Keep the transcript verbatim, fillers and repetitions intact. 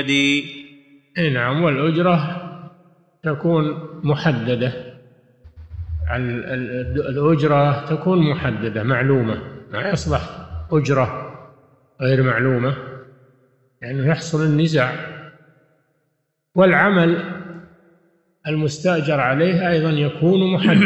إيه نعم، والأجرة تكون محددة، الأجرة تكون محددة معلومة، ما يصلح أجرة غير معلومة لأنه يعني يحصل النزاع. والعمل المستأجر عليه أيضا يكون محدد